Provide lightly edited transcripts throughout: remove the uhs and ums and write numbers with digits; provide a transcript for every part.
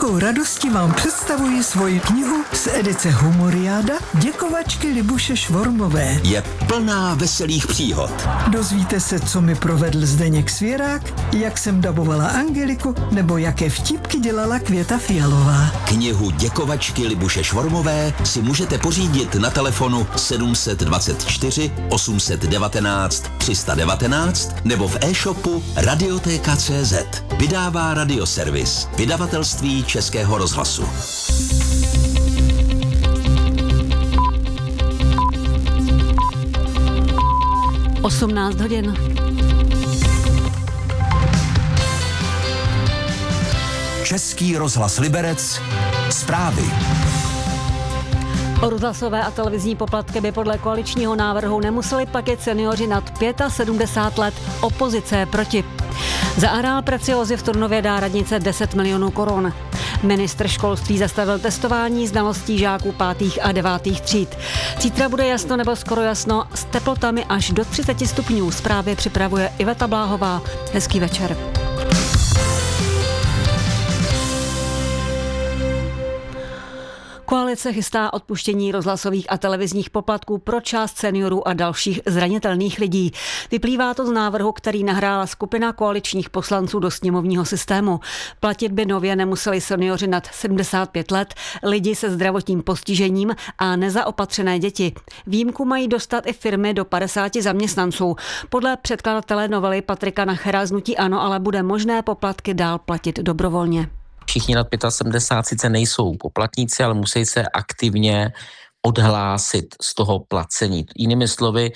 velkou radostí vám představuji svoji knihu z edice Humoriáda Děkovačky Libuše Švormové. Je plná veselých příhod. Dozvíte se, co mi provedl Zdeněk Svěrák, jak jsem dabovala Angeliku, nebo jaké vtipky dělala Květa Fialová. Knihu Děkovačky Libuše Švormové si můžete pořídit na telefonu 724 819 319 nebo v e-shopu Radioteka.cz. Vydává Radioservis, vydavatelství Českého rozhlasu. Osmnáct hodin. Český rozhlas Liberec. Zprávy. Rozhlasové a televizní poplatky by podle koaličního návrhu nemuseli platit seniori nad 75 let. Opozice je proti. Za areál Preciozy v Turnově dá radnice 10 milionů korun. Ministr školství zastavil testování znalostí žáků 5. a 9. tříd. Zítra bude jasno nebo skoro jasno s teplotami až do 30 stupňů. Zprávy připravuje Iveta Bláhová. Hezký večer. Koalice chystá odpuštění rozhlasových a televizních poplatků pro část seniorů a dalších zranitelných lidí. Vyplývá to z návrhu, který nahrála skupina koaličních poslanců do sněmovního systému. Platit by nově nemuseli seniori nad 75 let, lidi se zdravotním postižením a nezaopatřené děti. Výjimku mají dostat i firmy do 50 zaměstnanců. Podle předkladatele novely Patrika Nachera z hnutí ANO ale bude možné poplatky dál platit dobrovolně. Všichni nad 75 sice nejsou poplatníci, ale musí se aktivně odhlásit z toho placení. Jinými slovy,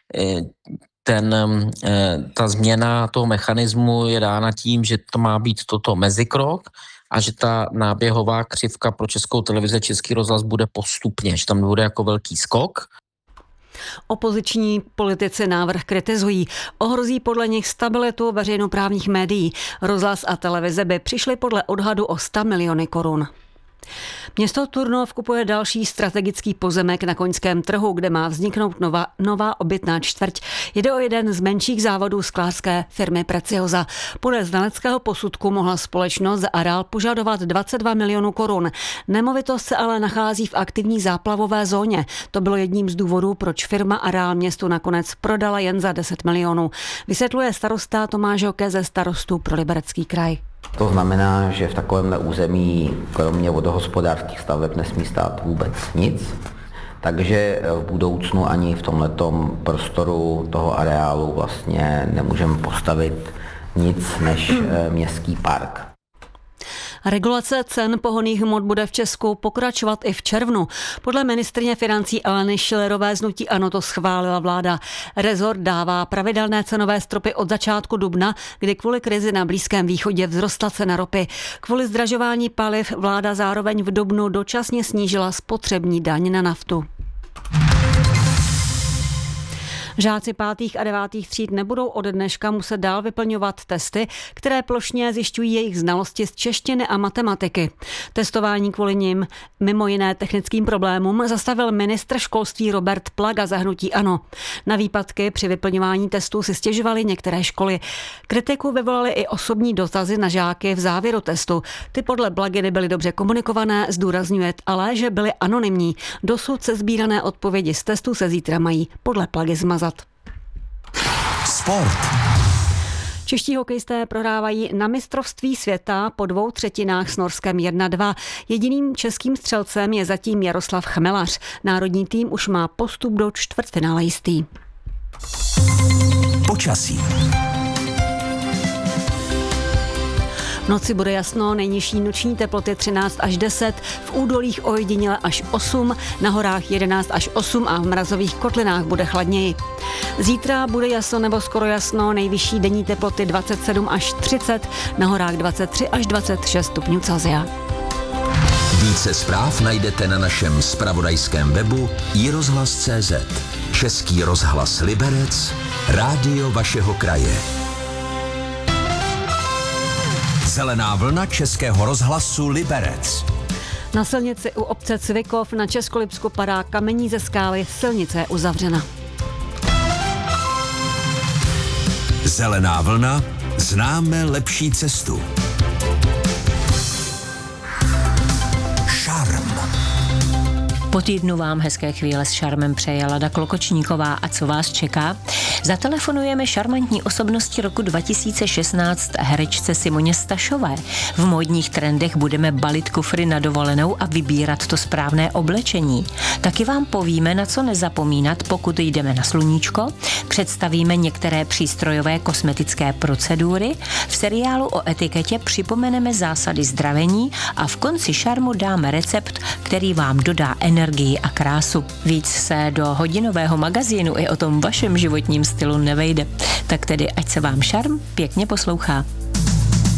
ta změna toho mechanismu je dána tím, že to má být toto mezikrok a že ta náběhová křivka pro Českou televizi, Český rozhlas bude postupně, že tam bude jako velký skok. Opoziční politici návrh kritizují. Ohrozí podle nich stabilitu veřejnoprávních médií. Rozhlas a televize by přišly podle odhadu o 100 miliony korun. Město Turnov kupuje další strategický pozemek na koňském trhu, kde má vzniknout nová obytná čtvrť. Jde o jeden z menších závodů sklářské firmy Precioza. Podle znaleckého posudku mohla společnost za areál požadovat 22 milionů korun. Nemovitost se ale nachází v aktivní záplavové zóně. To bylo jedním z důvodů, proč firma areál městu nakonec prodala jen za 10 milionů. Vysvětluje starosta Tomáš Hoke ze Starostů pro Liberecký kraj. To znamená, že v takovémhle území kromě vodohospodářských staveb nesmí stát vůbec nic, takže v budoucnu ani v tomhletom prostoru toho areálu vlastně nemůžeme postavit nic než městský park. Regulace cen pohonných hmot bude v Česku pokračovat i v červnu. Podle ministryně financí Aleny Schillerové z hnutí ANO to schválila vláda. Rezort dává pravidelné cenové stropy od začátku dubna, kdy kvůli krizi na Blízkém východě vzrostla cena ropy. Kvůli zdražování paliv vláda zároveň v dubnu dočasně snížila spotřební daň na naftu. Žáci 5. a 9. tříd nebudou ode dneška muset dál vyplňovat testy, které plošně zjišťují jejich znalosti z češtiny a matematiky. Testování kvůli nim, mimo jiné technickým problémům, zastavil ministr školství Robert Plaga za hnutí ANO. Na výpadky při vyplňování testů si stěžovaly některé školy. Kritiku vyvolaly i osobní dotazy na žáky v závěru testu. Ty podle Plagy nebyly dobře komunikované, zdůrazňuje ale, že byly anonymní. Dosud sesbírané odpovědi z testů se zítra mají podle Plagy zmazat. Sport. Čeští hokejisté prohrávají na mistrovství světa po 2/3 s Norskem 1-2. Jediným českým střelcem je zatím Jaroslav Chmelař. Národní tým už má postup do čtvrtfinále jistý. Počasí. V noci bude jasno, nejnižší noční teploty 13 až 10, v údolích ojediněle až 8, na horách 11 až 8 a v mrazových kotlinách bude chladněji. Zítra bude jasno nebo skoro jasno, nejvyšší denní teploty 27 až 30, na horách 23 až 26 stupňů Celsia. Více zpráv najdete na našem zpravodajském webu iRozhlas.cz. Český rozhlas Liberec, rádio vašeho kraje. Zelená vlna Českého rozhlasu Liberec. Na silnici u obce Cvikov na Českolipsku padá kamení ze skály, silnice je uzavřena. Zelená vlna, známe lepší cestu. Po týdnu vám hezké chvíle s šarmem přeje Lada Klokočníková. A co vás čeká? Zatelefonujeme šarmantní osobnosti roku 2016 herečce Simoně Stašové. V módních trendech budeme balit kufry na dovolenou a vybírat to správné oblečení. Taky vám povíme, na co nezapomínat, pokud jdeme na sluníčko. Představíme některé přístrojové kosmetické procedury. V seriálu o etiketě připomeneme zásady zdravení a v konci šarmu dáme recept, který vám dodá energii a krásu. Víc se do hodinového magazínu i o tom vašem životním stylu nevejde. Tak tedy ať se vám šarm pěkně poslouchá.